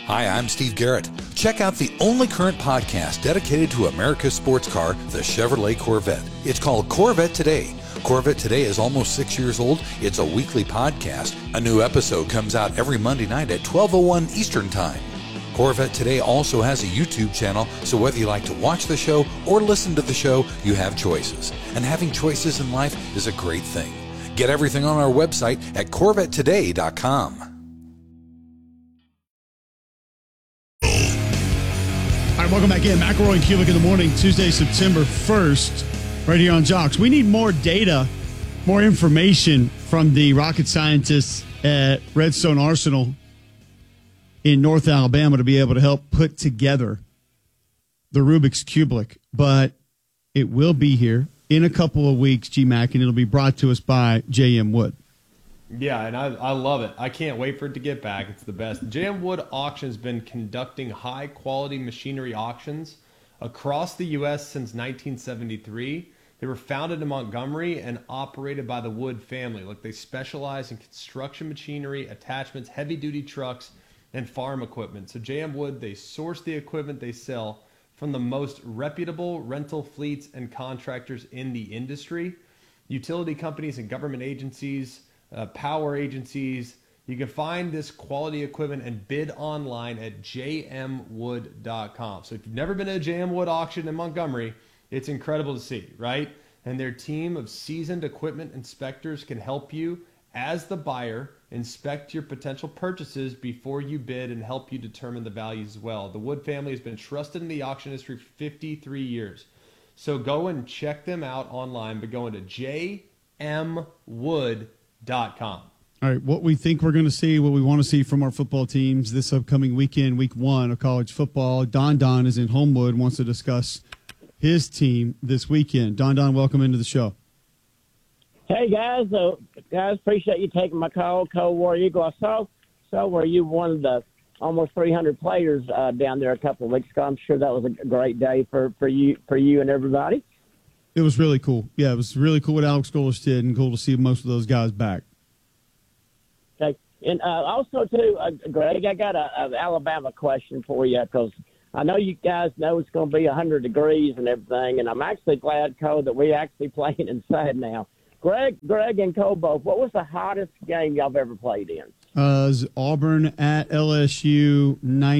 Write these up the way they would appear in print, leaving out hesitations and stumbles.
Hi, I'm Steve Garrett. Check out the only current podcast dedicated to America's sports car, the Chevrolet Corvette. It's called Corvette Today. Corvette Today is almost 6 years old. It's a weekly podcast. A new episode comes out every Monday night at 12:01 Eastern Time. Corvette Today also has a YouTube channel, so whether you like to watch the show or listen to the show, you have choices. And having choices in life is a great thing. Get everything on our website at CorvetteToday.com. All right, welcome back in. McElroy and Kulik in the morning, Tuesday, September 1st, right here on Jocks. We need more data, more information from the rocket scientists at Redstone Arsenal in North Alabama to be able to help put together the Rubik's Cube. But it will be here in a couple of weeks, G-Mac, and it'll be brought to us by J.M. Wood. Yeah, and I love it. I can't wait for it to get back. It's the best. J.M. Wood Auction's been conducting high-quality machinery auctions across the U.S. since 1973. They were founded in Montgomery and operated by the Wood family. Look, they specialize in construction machinery, attachments, heavy-duty trucks, and farm equipment. So J.M. Wood, they source the equipment they sell from the most reputable rental fleets and contractors in the industry. Utility companies and government agencies, power agencies. You can find this quality equipment and bid online at jmwood.com. So if you've never been to a JM Wood auction in Montgomery, it's incredible to see, right? And their team of seasoned equipment inspectors can help you as the buyer inspect your potential purchases before you bid and help you determine the values as well. The Wood family has been trusted in the auction industry for 53 years. So go and check them out online by going to jmwood.com. All right, what we think we're going to see, what we want to see from our football teams this upcoming weekend, week 1 of college football. Don is in Homewood, wants to discuss his team this weekend. Don, welcome into the show. Hey, guys. Appreciate you taking my call, Cold War Eagle. I saw where you one of the almost 300 players down there a couple of weeks ago. I'm sure that was a great day for you and everybody. It was really cool. Yeah, it was really cool what Alex Golesh did, and cool to see most of those guys back. Okay. And also, too, Greg, I got an Alabama question for you because I know you guys know it's going to be 100 degrees and everything, and I'm actually glad, Cole, that we actually playing inside now. Greg and Cole both, what was the hottest game y'all have ever played in? It was Auburn at LSU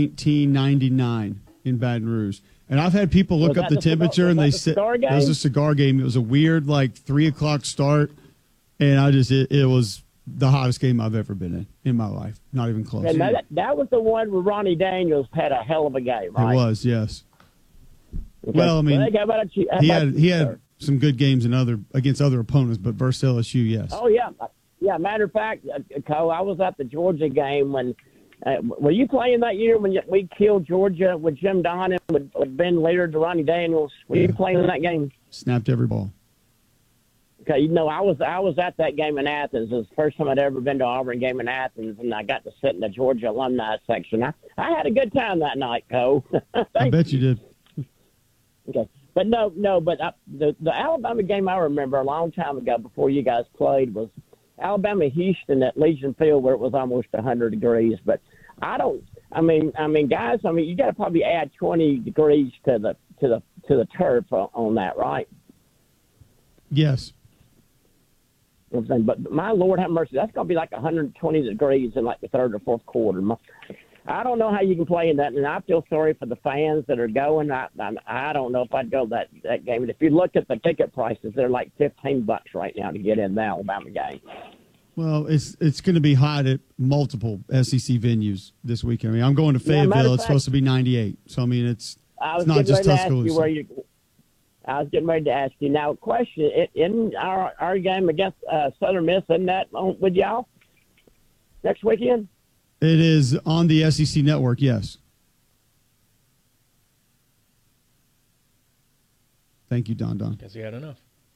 1999 in Baton Rouge. And I've had people look up the temperature, and they said it was a cigar game. It was a weird, 3 o'clock start, and it was the hottest game I've ever been in my life. Not even close. And that was the one where Ronnie Daniels had a hell of a game, right? It was, yes. Okay. Well, I mean, he had some good games against other opponents, but versus LSU, yes. Oh yeah. Matter of fact, Cole, I was at the Georgia game when. Were you playing that year when we killed Georgia with Jim Donnan, with Ben Leonard, Ronnie Daniels? Were you playing in that game? Snapped every ball. Okay, I was at that game in Athens. It was the first time I'd ever been to an Auburn game in Athens, and I got to sit in the Georgia alumni section. I had a good time that night, Cole. I bet you did. Okay, but the Alabama game I remember a long time ago before you guys played was Alabama-Houston at Legion Field, where it was almost 100 degrees. But guys, you got to probably add 20 degrees to the turf on that, right? Yes. But my Lord have mercy, that's going to be like 120 degrees in like the third or fourth quarter. I don't know how you can play in that, and I feel sorry for the fans that are going. I don't know if I'd go that game. And if you look at the ticket prices, they're like $15 right now to get in the Alabama game. Well, it's going to be hot at multiple SEC venues this weekend. I mean, I'm going to Fayetteville. It's supposed to be 98. So, I mean, it's not just Tuscaloosa. I was getting ready to ask you. Now, question, in our game against Southern Miss, isn't that with y'all next weekend? It is on the SEC network, yes. Thank you, Don. Guess he had enough.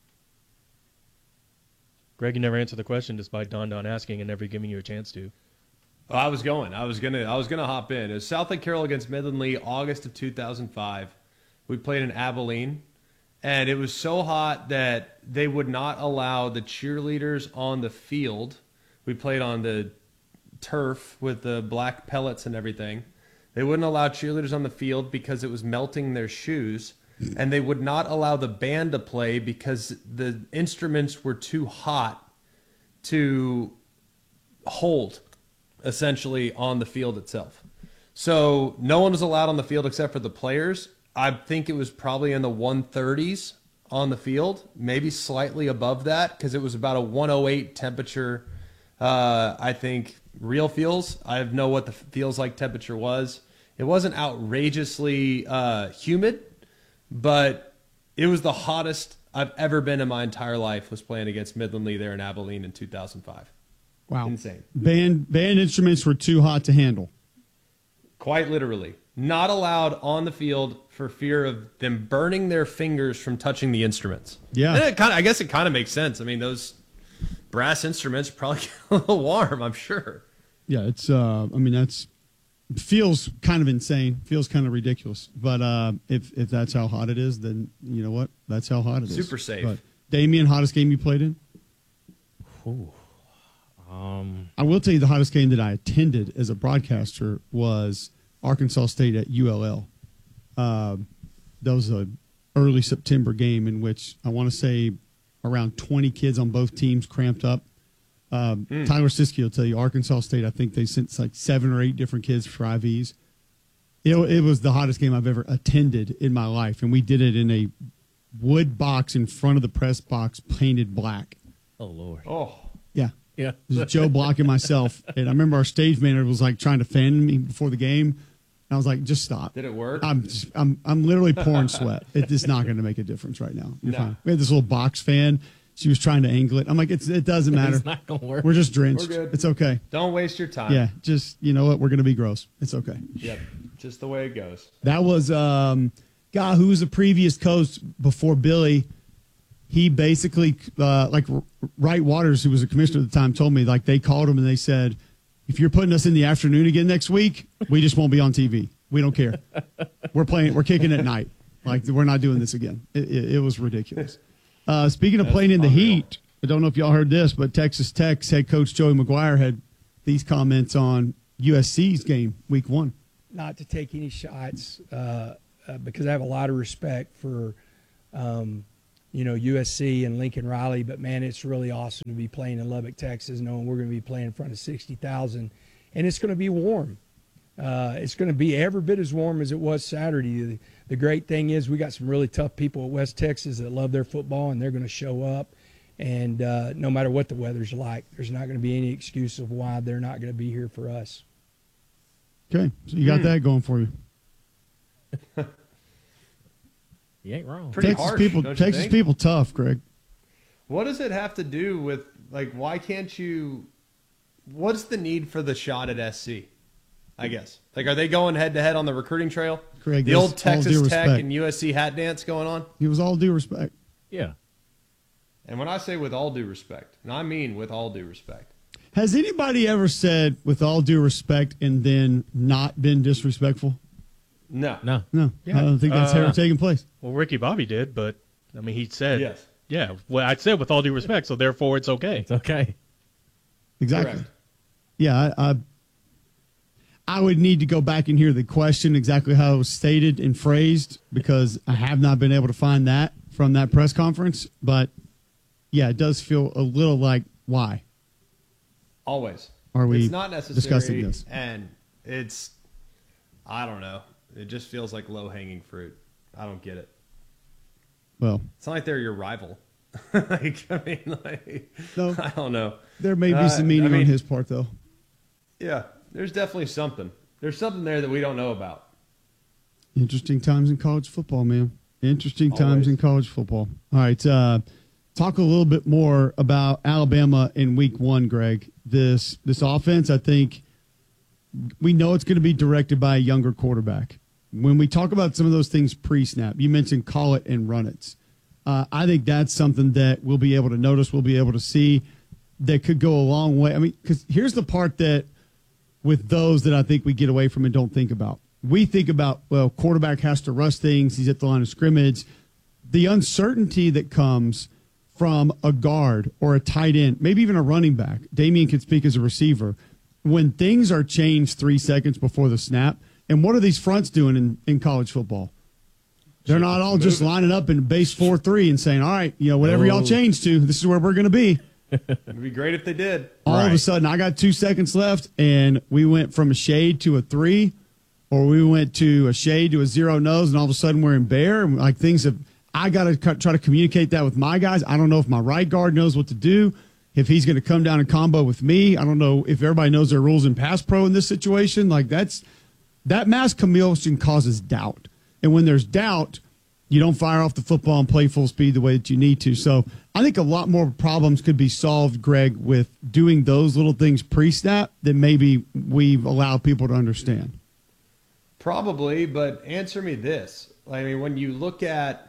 Greg, you never answered the question despite Don asking and never giving you a chance to. Oh, I was gonna hop in. It was South Lake Carroll against Midland Lee, August of 2005. We played in Abilene, and it was so hot that they would not allow the cheerleaders on the field. We played on the turf with the black pellets and everything. They wouldn't allow cheerleaders on the field because it was melting their shoes. And they would not allow the band to play because the instruments were too hot to hold, essentially, on the field itself. So no one was allowed on the field except for the players. I think it was probably in the 130s on the field, maybe slightly above that, because it was about a 108 temperature, I think, real feels. I know what the feels like temperature was. It wasn't outrageously humid, but it was the hottest I've ever been in my entire life, was playing against Midland Lee there in Abilene in 2005. Wow. Insane. Band instruments were too hot to handle. Quite literally. Not allowed on the field for fear of them burning their fingers from touching the instruments. Yeah. And I guess it kind of makes sense. I mean, those brass instruments probably get a little warm, I'm sure. Yeah, it's that's feels kind of insane, feels kind of ridiculous. But if that's how hot it is, then you know what? That's how hot it is. Super safe. But Damian, hottest game you played in? I will tell you the hottest game that I attended as a broadcaster was Arkansas State at ULL. That was an early September game in which I want to say around 20 kids on both teams cramped up. Tyler Siskey will tell you, Arkansas State, I think they sent like 7 or 8 different kids for IVs. It was the hottest game I've ever attended in my life, and we did it in a wood box in front of the press box painted black. Oh, Lord. Oh, Yeah. Yeah. It was Joe Block and myself. And I remember our stage manager was like trying to fan me before the game. And I was like, just stop. did it work? I'm literally pouring sweat. It's not going to make a difference right now. You're No. fine. We had this little box fan. She was trying to angle it. I'm like, it doesn't matter. It's not going to work. We're just drenched. We're good. It's okay. Don't waste your time. Yeah. Just, you know what? We're going to be gross. It's okay. Yep. Just the way it goes. That was guy who was a previous coach before Billy. He basically, Wright Waters, who was a commissioner at the time, told me, like, they called him and they said, if you're putting us in the afternoon again next week, we just won't be on TV. We don't care. We're kicking at night. Like, we're not doing this again. It was ridiculous. Speaking of playing in the heat, I don't know if y'all heard this, but Texas Tech's head coach Joey McGuire had these comments on USC's game, week 1. Not to take any shots because I have a lot of respect for USC and Lincoln Riley, but man, it's really awesome to be playing in Lubbock, Texas, knowing we're going to be playing in front of 60,000, and it's going to be warm. It's going to be every bit as warm as it was Saturday. The great thing is we got some really tough people at West Texas that love their football, and they're going to show up. And no matter what the weather's like, there's not going to be any excuse of why they're not going to be here for us. Okay, so you got that going for you. You ain't wrong. Pretty harsh, don't you Texas think? people tough, Greg. What does it have to do with, like, why can't you – what's the need for the shot at SC, I guess? Like, are they going head-to-head on the recruiting trail? Craig, the that's old all Texas due Tech respect. and USC hat dance going on? It was all due respect. Yeah. And when I say with all due respect, and I mean with all due respect. Has anybody ever said, with all due respect, and then not been disrespectful? No. No. No, Yeah. I don't think that's ever taken place. Well, Ricky Bobby did, but, I mean, he said. Yes. Yeah. Well, I said with all due respect, so therefore it's okay. It's okay. Exactly. Correct. Yeah, I would need to go back and hear the question exactly how it was stated and phrased because I have not been able to find that from that press conference. But, yeah, it does feel a little like, why? Always. Are we it's not necessary, discussing this? and it's, I don't know. It just feels like low-hanging fruit. I don't get it. Well, It's not like they're your rival. Like, I mean, like, No. I don't know. there may be some meaning on his part, though. Yeah, there's definitely something. There's something there that we don't know about. Interesting times in college football, man. Interesting times Always. in college football. All right, talk a little bit more about Alabama in week 1, Greg. This offense, I think, we know it's going to be directed by a younger quarterback. When we talk about some of those things pre-snap, you mentioned call it and run it. I think that's something that we'll be able to notice, we'll be able to see that could go a long way. I mean, because here's the part that with those that I think we get away from and don't think about. We think about, well, quarterback has to rush things. He's at the line of scrimmage. The uncertainty that comes from a guard or a tight end, maybe even a running back. Damian can speak as a receiver. When things are changed 3 seconds before the snap, And what are these fronts doing in college football? They're not all just lining up in base 4-3 and saying, all right, whatever y'all change to, this is where we're going to be. It'd be great if they did. All of a sudden, I got 2 seconds left, and we went from a shade to a 3, or we went to a shade to a 0 nose, and all of a sudden we're in bear. And like things have, I got to try to communicate that with my guys. I don't know if my right guard knows what to do, if he's going to come down and combo with me. I don't know if everybody knows their rules in pass pro in this situation. Like that mass chameleon causes doubt. And when there's doubt, you don't fire off the football and play full speed the way that you need to. So I think a lot more problems could be solved, Greg, with doing those little things pre-snap than maybe we've allowed people to understand. Probably, but answer me this. I mean, when you look at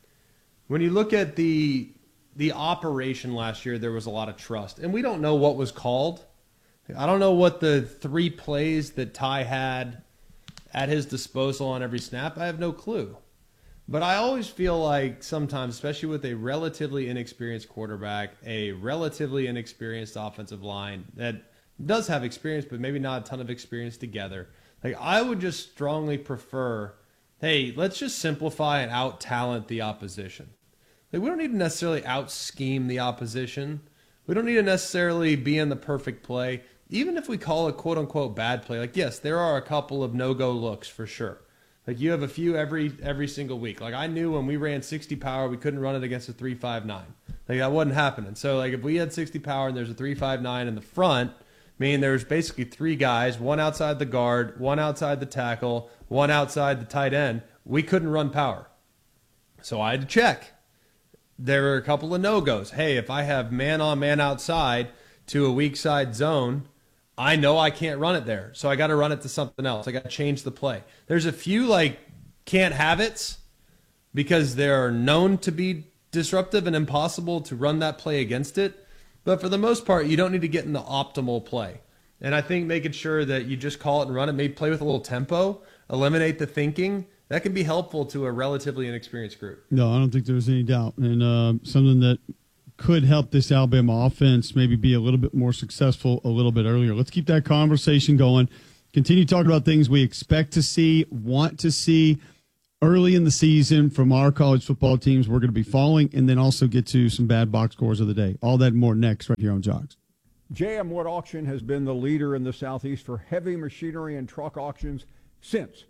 the operation last year, there was a lot of trust. And we don't know what was called. I don't know what the 3 plays that Ty had at his disposal on every snap. I have no clue. But I always feel like sometimes, especially with a relatively inexperienced quarterback, a relatively inexperienced offensive line that does have experience, but maybe not a ton of experience together, like I would just strongly prefer, hey, let's just simplify and out-talent the opposition. Like, we don't need to necessarily out-scheme the opposition. We don't need to necessarily be in the perfect play. Even if we call it quote-unquote bad play, like, yes, there are a couple of no-go looks for sure. Like, you have a few every single week. Like, I knew when we ran 60 power, we couldn't run it against a 3-5-9. Like, that wasn't happening. So, like, if we had 60 power and there's a 3-5-9 in the front, meaning there's basically 3 guys, one outside the guard, one outside the tackle, one outside the tight end, we couldn't run power. So I had to check. There were a couple of no-goes. Hey, if I have man-on-man outside to a weak side zone, I know I can't run it there. So I got to run it to something else. I got to change the play. There's a few, like, can't have it's because they're known to be disruptive and impossible to run that play against it. But for the most part, you don't need to get in the optimal play. And I think making sure that you just call it and run it, maybe play with a little tempo, eliminate the thinking, that can be helpful to a relatively inexperienced group. No, I don't think there's any doubt. And something that could help this Alabama offense maybe be a little bit more successful a little bit earlier. Let's keep that conversation going. Continue talking about things we expect to see, want to see early in the season from our college football teams we're going to be following, and then also get to some bad box scores of the day. All that and more next right here on Jocks. J.M. Wood Auction has been the leader in the Southeast for heavy machinery and truck auctions since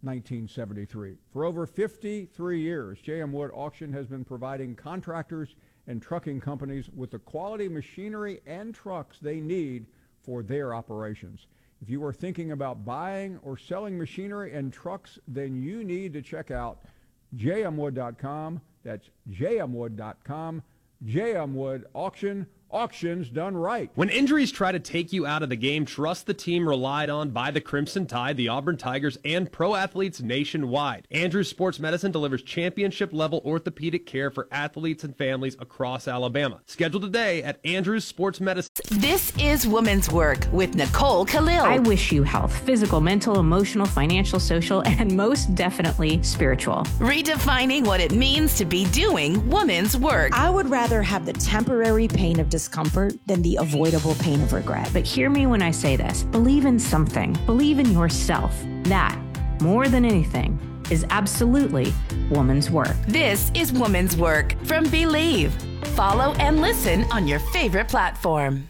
1973. For over 53 years, J.M. Wood Auction has been providing contractors and trucking companies with the quality machinery and trucks they need for their operations. If you are thinking about buying or selling machinery and trucks, then you need to check out jmwood.com. That's jmwood.com. J.M. Wood Auction. Auctions done right. When injuries try to take you out of the game, trust the team relied on by the Crimson Tide, the Auburn Tigers, and pro athletes nationwide. Andrews Sports Medicine delivers championship-level orthopedic care for athletes and families across Alabama. Schedule today at Andrews Sports Medicine. This is Women's Work with Nicole Khalil. I wish you health, physical, mental, emotional, financial, social, and most definitely spiritual. Redefining what it means to be doing women's work. I would rather have the temporary pain of discomfort than the avoidable pain of regret. But hear me when I say this. Believe in something. Believe in yourself. That, more than anything, is absolutely woman's work. This is Woman's Work from Believe. Follow and listen on your favorite platform.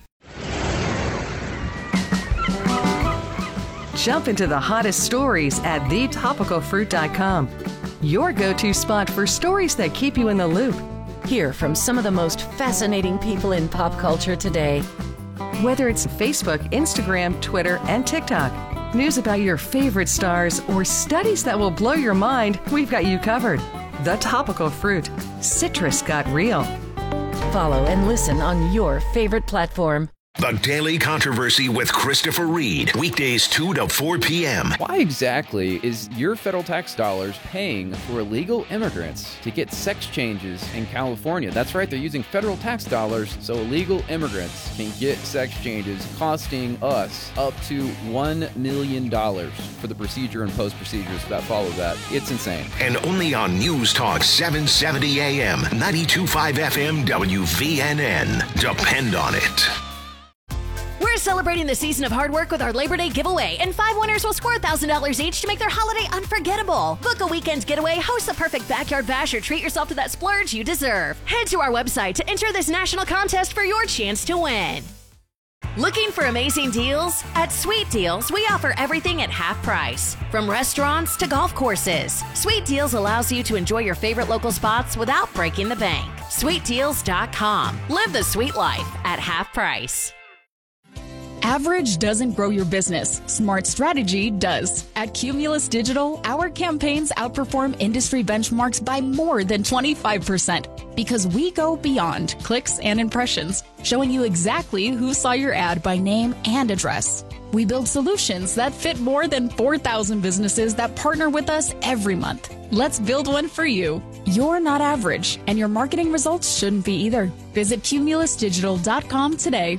Jump into the hottest stories at thetopicalfruit.com. Your go-to spot for stories that keep you in the loop. Hear from some of the most fascinating people in pop culture today. Whether it's Facebook, Instagram, Twitter, and TikTok, news about your favorite stars, or studies that will blow your mind, we've got you covered. The Topical Fruit. Citrus got real. Follow and listen on your favorite platform. The Daily Controversy with Christopher Reed. Weekdays 2 to 4 p.m. Why exactly is your federal tax dollars paying for illegal immigrants to get sex changes in California? That's right, they're using federal tax dollars so illegal immigrants can get sex changes, costing us up to $1 million for the procedure and post-procedures that follow that. It's insane. And only on News Talk 770 AM, 92.5 FM, WVNN. Depend on it. We're celebrating the season of hard work with our Labor Day giveaway, and 5 winners will score $1,000 each to make their holiday unforgettable. Book a weekend getaway, host the perfect backyard bash, or treat yourself to that splurge you deserve. Head to our website to enter this national contest for your chance to win. Looking for amazing deals? At Sweet Deals, we offer everything at half price. From restaurants to golf courses, Sweet Deals allows you to enjoy your favorite local spots without breaking the bank. SweetDeals.com. Live the sweet life at half price. Average doesn't grow your business. Smart strategy does. At Cumulus Digital, our campaigns outperform industry benchmarks by more than 25% because we go beyond clicks and impressions, showing you exactly who saw your ad by name and address. We build solutions that fit more than 4,000 businesses that partner with us every month. Let's build one for you. You're not average, and your marketing results shouldn't be either. Visit cumulusdigital.com today.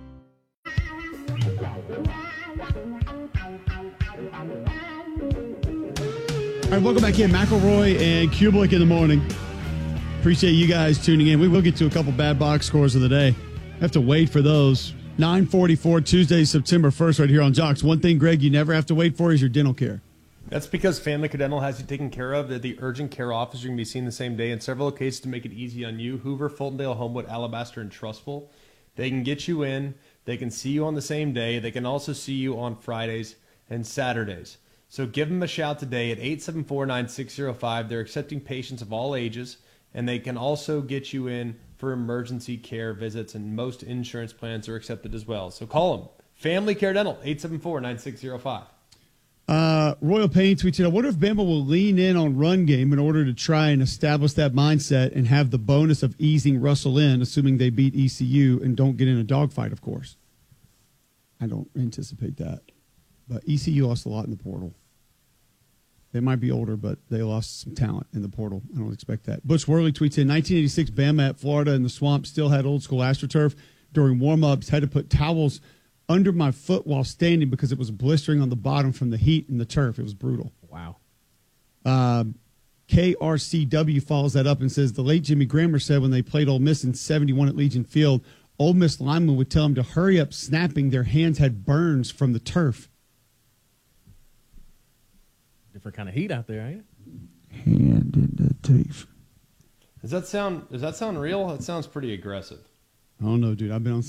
All right, welcome back in. McElroy and Kublik in the morning. Appreciate you guys tuning in. We will get to a couple bad box scores of the day. Have to wait for those. 9:44 Tuesday, September 1st, right here on Jocks. One thing, Greg, you never have to wait for is your dental care. That's because Family Care Dental has you taken care of. At the urgent care office, you're going to be seen the same day in several cases to make it easy on you. Hoover, Fultondale, Homewood, Alabaster, and Trustful. They can get you in. They can see you on the same day. They can also see you on Fridays and Saturdays. So give them a shout today at 874-9605. They're accepting patients of all ages, and they can also get you in for emergency care visits, and most insurance plans are accepted as well. So call them. Family Care Dental, 874-9605. Royal Payne tweets, I wonder if Bama will lean in on run game in order to try and establish that mindset and have the bonus of easing Russell in, assuming they beat ECU and don't get in a dogfight, of course. I don't anticipate that. But ECU lost a lot in the portal. They might be older, but they lost some talent in the portal. I don't expect that. Butch Worley tweets in 1986, Bama at Florida in the swamp still had old school AstroTurf. During warm-ups, had to put towels under my foot while standing because it was blistering on the bottom from the heat and the turf. It was brutal. Wow. KRCW follows that up and says, the late Jimmy Grammer said when they played Ole Miss in 71 at Legion Field, Ole Miss linemen would tell them to hurry up snapping. Their hands had burns from the turf. Different kind of heat out there, ain't it? Hand in the teeth. Does that sound real? That sounds pretty aggressive. I don't know, dude. I've been on